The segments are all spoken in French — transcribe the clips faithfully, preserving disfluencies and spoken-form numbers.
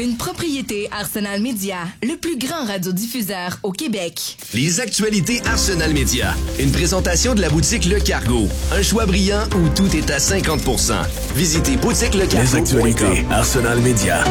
Une propriété Arsenal Média, le plus grand radiodiffuseur au Québec. Les actualités Arsenal Média. Une présentation de la boutique Le Cargo. Un choix brillant où tout est à cinquante pour cent. Visitez boutique le cargo. Les actualités Arsenal Média.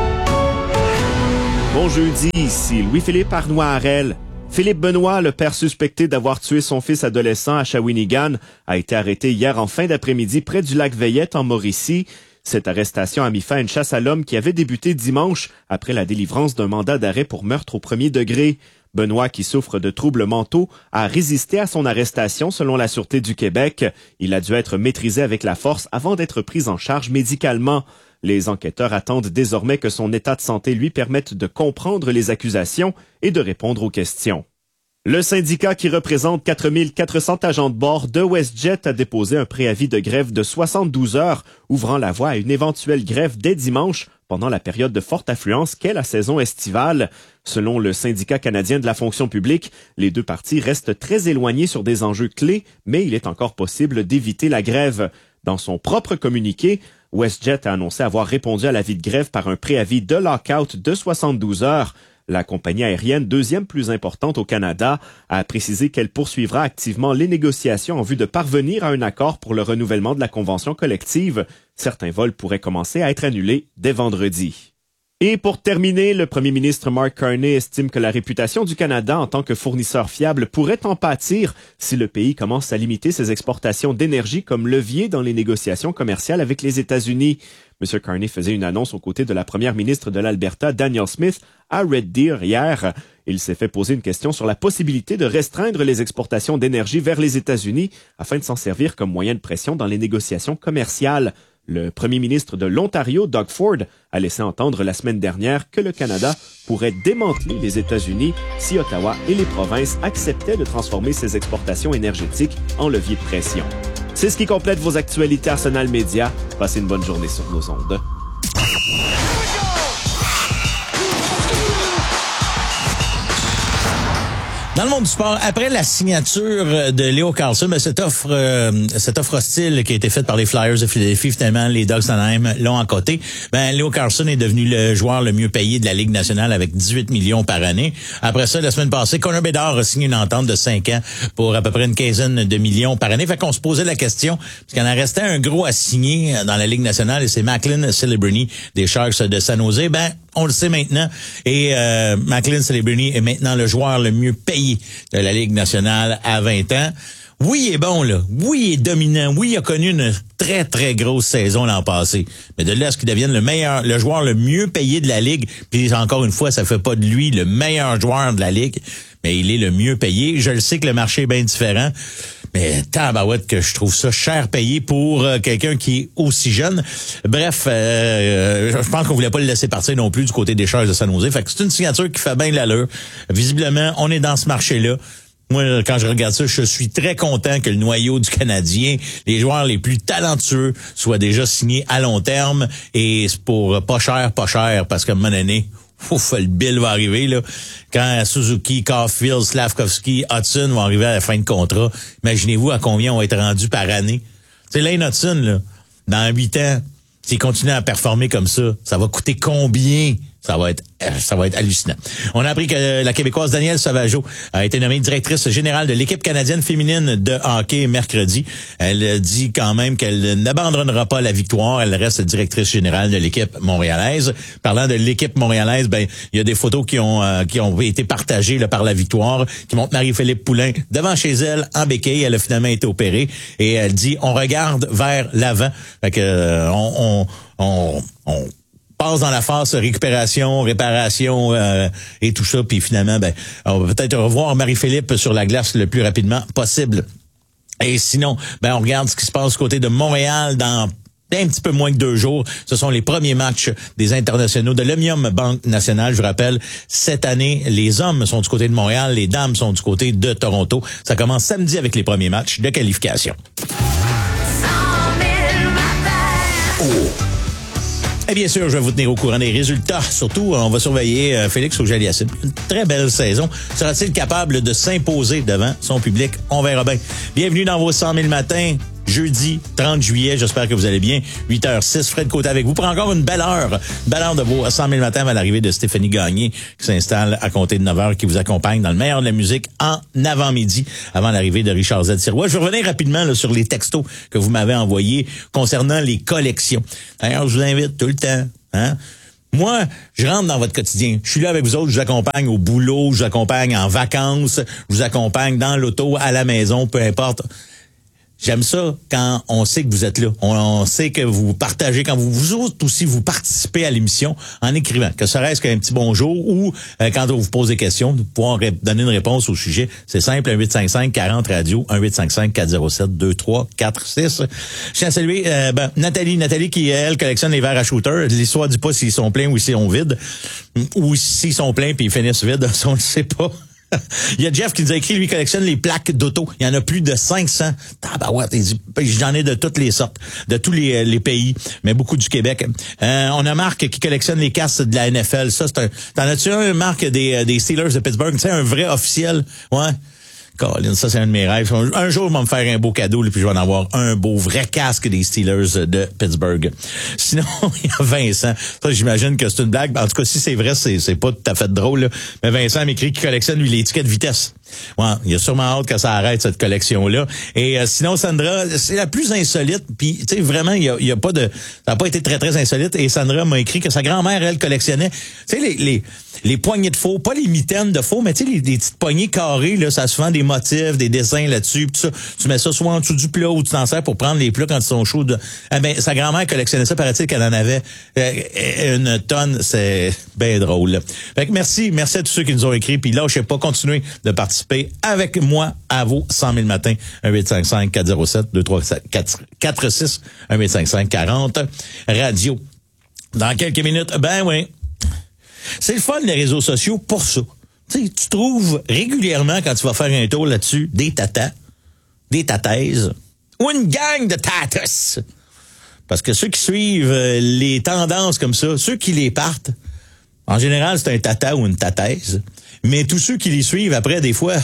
Bon jeudi, ici Louis-Philippe Arnois-Harel. Philippe Benoît, le père suspecté d'avoir tué son fils adolescent à Shawinigan, a été arrêté hier en fin d'après-midi près du lac Veillette en Mauricie. Cette arrestation a mis fin à une chasse à l'homme qui avait débuté dimanche après la délivrance d'un mandat d'arrêt pour meurtre au premier degré. Benoît, qui souffre de troubles mentaux, a résisté à son arrestation selon la Sûreté du Québec. Il a dû être maîtrisé avec la force avant d'être pris en charge médicalement. Les enquêteurs attendent désormais que son état de santé lui permette de comprendre les accusations et de répondre aux questions. Le syndicat qui représente quatre mille quatre cents agents de bord de WestJet a déposé un préavis de grève de soixante-douze heures, ouvrant la voie à une éventuelle grève dès dimanche pendant la période de forte affluence qu'est la saison estivale. Selon le syndicat canadien de la fonction publique, les deux parties restent très éloignés sur des enjeux clés, mais il est encore possible d'éviter la grève. Dans son propre communiqué, WestJet a annoncé avoir répondu à l'avis de grève par un préavis de lock-out de soixante-douze heures. La compagnie aérienne, deuxième plus importante au Canada, a précisé qu'elle poursuivra activement les négociations en vue de parvenir à un accord pour le renouvellement de la convention collective. Certains vols pourraient commencer à être annulés dès vendredi. Et pour terminer, le premier ministre Mark Carney estime que la réputation du Canada en tant que fournisseur fiable pourrait en pâtir si le pays commence à limiter ses exportations d'énergie comme levier dans les négociations commerciales avec les États-Unis. M. Carney faisait une annonce aux côtés de la première ministre de l'Alberta, Danielle Smith, à Red Deer hier. Il s'est fait poser une question sur la possibilité de restreindre les exportations d'énergie vers les États-Unis afin de s'en servir comme moyen de pression dans les négociations commerciales. Le premier ministre de l'Ontario, Doug Ford, a laissé entendre la semaine dernière que le Canada pourrait démanteler les États-Unis si Ottawa et les provinces acceptaient de transformer ses exportations énergétiques en levier de pression. C'est ce qui complète vos actualités Arsenal Média. Passez une bonne journée sur nos ondes. Dans le monde du sport, après la signature de Leo Carlsson, ben cette offre euh, cette offre hostile qui a été faite par les Flyers de Philadelphie, finalement, les Ducks d'Anaheim l'ont accoté. Ben, Leo Carlsson est devenu le joueur le mieux payé de la Ligue nationale avec dix-huit millions par année. Après ça, la semaine passée, Connor Bedard a signé une entente de cinq ans pour à peu près une quinzaine de millions par année. Fait qu'on se posait la question, parce qu'il en restait un gros à signer dans la Ligue nationale, et c'est Macklin Celebrini des Sharks de San Jose. Ben, on le sait maintenant. Et euh, Macklin Celebrini est maintenant le joueur le mieux payé de la Ligue nationale à vingt ans. Oui, il est bon, là. Oui, il est dominant. Oui, il a connu une très, très grosse saison l'an passé. Mais de là à ce qu'il devienne le meilleur, le joueur le mieux payé de la Ligue, puis encore une fois, ça fait pas de lui le meilleur joueur de la Ligue, mais il est le mieux payé. Je le sais que le marché est bien différent. Mais tabarouette que je trouve ça cher payé pour euh, quelqu'un qui est aussi jeune. Bref, euh, je pense qu'on voulait pas le laisser partir non plus du côté des Sharks de San Jose. Fait que c'est une signature qui fait bien l'allure. Visiblement, on est dans ce marché-là. Moi, quand je regarde ça, je suis très content que le noyau du Canadien, les joueurs les plus talentueux, soient déjà signés à long terme. Et c'est pour pas cher, pas cher, parce qu'à un moment donné, ouf, le bill va arriver, là. Quand Suzuki, Caulfield, Slavkovski, Hudson vont arriver à la fin de contrat, imaginez-vous à combien on va être rendu par année. Tu sais, Lane Hudson, là, dans huit ans, s'il continue à performer comme ça, ça va coûter combien? Ça va être, ça va être hallucinant. On a appris que la Québécoise Danielle Sauvageau a été nommée directrice générale de l'équipe canadienne féminine de hockey mercredi. Elle dit quand même qu'elle n'abandonnera pas la victoire. Elle reste directrice générale de l'équipe montréalaise. Parlant de l'équipe montréalaise, ben, il y a des photos qui ont, euh, qui ont été partagées, là, par la victoire, qui montrent Marie-Philippe Poulin devant chez elle, en béquille. Elle a finalement été opérée. Et elle dit, on regarde vers l'avant. Fait que, euh, on, on, on, on passe dans la phase récupération, réparation euh, et tout ça, puis finalement, ben, on va peut-être revoir Marie-Philippe sur la glace le plus rapidement possible. Et sinon, ben, on regarde ce qui se passe du côté de Montréal dans un petit peu moins que deux jours. Ce sont les premiers matchs des internationaux de l'Omnium Banque Nationale. Je vous rappelle, cette année, les hommes sont du côté de Montréal, les dames sont du côté de Toronto. Ça commence samedi avec les premiers matchs de qualification. Oh. Et bien sûr, je vais vous tenir au courant des résultats. Surtout, on va surveiller euh, Félix Auger-Aliassime. Une très belle saison. Sera-t-il capable de s'imposer devant son public? On verra bien. Bienvenue dans vos cent mille matins. jeudi trente juillet. J'espère que vous allez bien. huit heures six, Fred Côté avec vous pour encore une belle heure. Une belle heure de vos cent mille matins avant l'arrivée de Stéphanie Gagné qui s'installe à compter de neuf heures, qui vous accompagne dans le meilleur de la musique en avant-midi, avant l'arrivée de Richard Z. Sirois. Je vais revenir rapidement là, sur les textos que vous m'avez envoyés concernant les collections. D'ailleurs, je vous invite tout le temps, hein? Moi, je rentre dans votre quotidien. Je suis là avec vous autres, je vous accompagne au boulot, je vous accompagne en vacances, je vous accompagne dans l'auto, à la maison, peu importe. J'aime ça quand on sait que vous êtes là. On, on sait que vous partagez, quand vous, vous autres aussi, vous participez à l'émission en écrivant. Que serait-ce qu'un petit bonjour ou euh, quand on vous pose des questions, de pouvoir ré- donner une réponse au sujet. C'est simple, un huit cinq cinq quarante radio, un huit cinq cinq quatre zéro sept deux trois quatre six. Je tiens à saluer euh, ben, Nathalie. Nathalie qui, elle, collectionne les verres à shooter. L'histoire dit pas s'ils sont pleins ou s'ils sont vides. Ou s'ils sont pleins puis ils finissent vides, ça on ne sait pas. Il y a Jeff qui nous a écrit, lui, collectionne les plaques d'auto. Il y en a plus de cinq cents. Tabarouette, il dit, j'en ai de toutes les sortes, de tous les, les pays, mais beaucoup du Québec. Euh, on a Marc qui collectionne les casques de la N F L. Ça, c'est un... T'en as-tu un, Marc, des, des Steelers de Pittsburgh? Tu sais, un vrai officiel? Ouais. Colin, ça, c'est un de mes rêves. Un jour, je vais me faire un beau cadeau, puis je vais en avoir un beau vrai casque des Steelers de Pittsburgh. Sinon, il y a Vincent. Ça, j'imagine que c'est une blague. En tout cas, si c'est vrai, c'est, c'est pas tout à fait drôle, là. Mais Vincent m'écrit qu'il collectionne, lui, les tickets de vitesse. Ouais, il a sûrement hâte que ça arrête, cette collection-là. Et euh, sinon, Sandra, c'est la plus insolite. Puis, tu sais, vraiment, il y a, il y a pas de... Ça n'a pas été très, très insolite. Et Sandra m'a écrit que sa grand-mère, elle, collectionnait, tu sais, les, les, les poignées de faux, pas les mitaines de faux, mais tu sais, les, les petites poignées carrées, là, ça a souvent des motifs, des dessins là-dessus, pis tout ça. Tu mets ça soit en dessous du plat ou tu t'en sers pour prendre les plats quand ils sont chauds. De... Eh ben, sa grand-mère collectionnait ça, paraît-il qu'elle en avait euh, une tonne. C'est bien drôle. Fait que merci, merci à tous ceux qui nous ont écrit. Puis là, je sais pas, continuer de participer avec moi à vos cent mille matins. un huit cinq cinq quatre zéro sept deux trois quatre six, un huit cinq cinq quarante radio. Dans quelques minutes, ben oui. C'est le fun, les réseaux sociaux, pour ça. Tu sais, tu trouves régulièrement, quand tu vas faire un tour là-dessus, des tatas, des tataises, ou une gang de tatas. Parce que ceux qui suivent les tendances comme ça, ceux qui les partent, en général, c'est un tata ou une tataise. Mais tous ceux qui les suivent, après, des fois...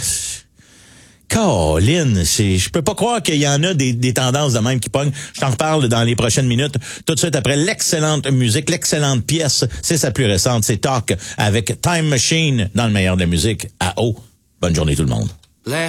Colin, c'est, je peux pas croire qu'il y en a des, des tendances de même qui pognent. Je t'en reparle dans les prochaines minutes. Tout de suite après l'excellente musique, l'excellente pièce, c'est sa plus récente, c'est Talk avec Time Machine dans le meilleur de la musique à eau. Bonne journée tout le monde.